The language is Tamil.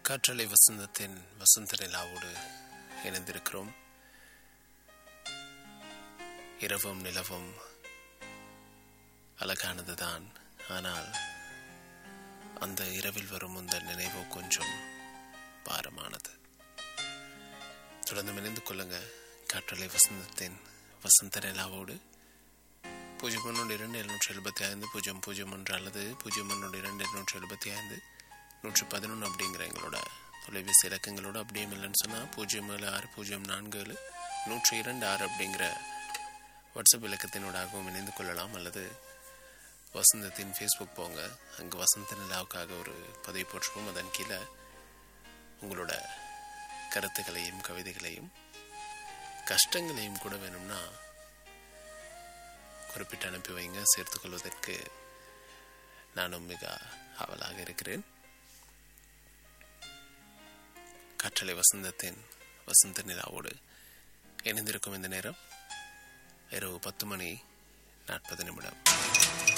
காற்றலை வசந்தத்தின் வசந்த நிலாவோடு இணைந்திருக்கிறோம். இரவும் நிலவும் அழகானதுதான். ஆனால் அந்த இரவில் வரும் இந்த நினைவோ கொஞ்சம் பாரமானது. தொடர்ந்து இணைந்து கொள்ளுங்க. காற்றலை வசந்தத்தின் வசந்த நிலாவோடு 012-775-001 அல்லது 012-775-111 அப்படிங்கிற எங்களோட தொலைபேசி இலக்கங்களோட, அப்படியும் இல்லைன்னு சொன்னால் 076-047-102-6 அப்படிங்கிற வாட்ஸ்அப் இலக்கத்தினோடாகவும் இணைந்து கொள்ளலாம். அல்லது வசந்தத்தின் ஃபேஸ்புக் போங்க, அங்கே வசந்த நிலாவுக்காக ஒரு பதிவு போட்டிருப்போம். அதன் கீழே உங்களோட கருத்துக்களையும் கவிதைகளையும் கஷ்டங்களையும் கூட வேணும்னா குறிப்பிட்டு அனுப்பி வைங்க. சேர்த்துக்கொள்வதற்கு நானும் மிக ஆவலாக இருக்கிறேன். காற்றலை வசந்தத்தின் வசந்த நிலாவோடு இணைந்திருக்கும் இந்த நேரம் இரவு 10:40.